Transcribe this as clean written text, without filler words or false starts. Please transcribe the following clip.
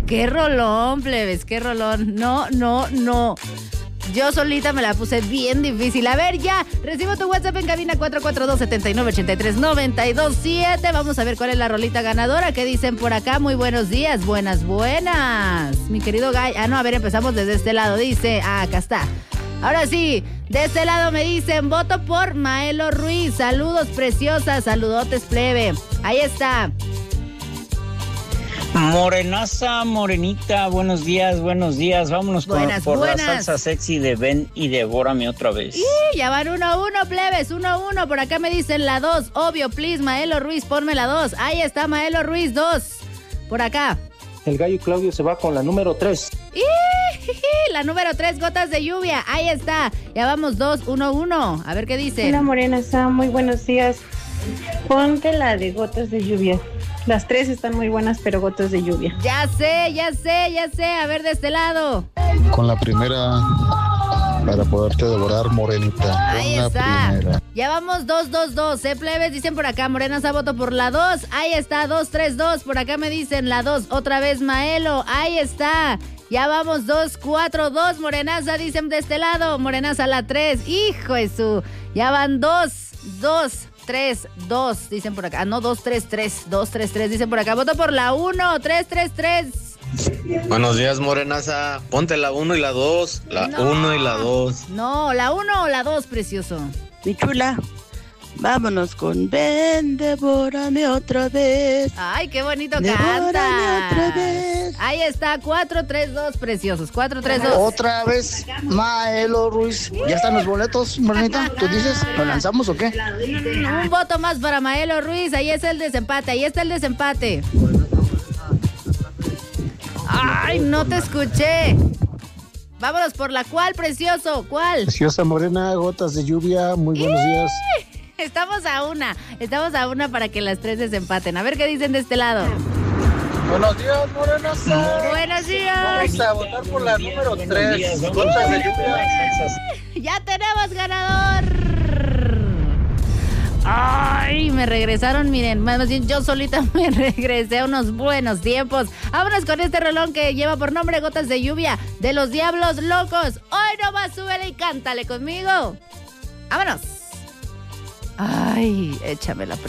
qué rolón, plebes, qué rolón. No. Yo solita me la puse bien difícil. A ver, ya, recibo tu WhatsApp en cabina 442-7983-927. Vamos a ver cuál es la rolita ganadora. ¿Qué dicen por acá? Muy buenos días, buenas. Mi querido Gay. A ver, empezamos desde este lado. Dice, acá está. Ahora sí, de este lado me dicen, voto por Maelo Ruiz. Saludos, preciosa, saludotes, plebe. Ahí está. Morenaza, morenita, buenos días. Vámonos por la salsa sexy de Ven y devórame otra vez. Ya van 1-1, plebes, 1-1. Por acá me dicen la 2, obvio, please, Maelo Ruiz, ponme la 2. Ahí está Maelo Ruiz, 2. Por acá. El gallo Claudio se va con la número 3. La número 3, gotas de lluvia. Ahí está. Ya vamos 2-1-1. A ver qué dice. Hola, Morenaza, muy buenos días. Ponte la de gotas de lluvia. Las 3 están muy buenas, pero gotas de lluvia. Ya sé. A ver, de este lado. Con la primera, para poderte devorar, morenita. Ahí con está. La primera. Ya vamos 2-2-2, plebes. Dicen por acá, Morenaza, voto por la 2. Ahí está, 2-3-2. Por acá me dicen la 2. Otra vez Maelo. Ahí está. Ya vamos 2-4-2. Morenaza, dicen de este lado. Morenaza, la 3. Hijo de su. Ya van 2-3-2, dicen por acá. No, 2-3-3. 2-3-3, dicen por acá. Voto por la 1. 3-3-3. Buenos días, Morenaza. Ponte la 1 y la 2. La 1 y la 2. No, la 1 o la 2, precioso. Mi chula, vámonos con Ven, devórame otra vez. Ay, qué bonito Devórame canta. otra vez. Ahí está, 4-3-2, preciosos. 4-3-2. Otra vez, Maelo Ruiz. ¿Ya están los boletos, morenita? ¿Tú dices? ¿Lo lanzamos o qué? Un voto más para Maelo Ruiz. Ahí está el desempate. Ay, no te escuché. Vámonos por la cual, precioso. ¿Cuál? Preciosa morena, gotas de lluvia, muy buenos días. Estamos a una para que las 3 desempaten. A ver qué dicen de este lado. Buenos días, Morenaza. Buenos días. Vamos a votar por la número 3, gotas de lluvia. Ya tenemos ganador. Ay, me regresaron, miren, más bien yo solita me regresé a unos buenos tiempos. Vámonos con este rolón que lleva por nombre Gotas de Lluvia de los Diablos Locos. Hoy nomás súbele y cántale conmigo. Vámonos. Ay, échame la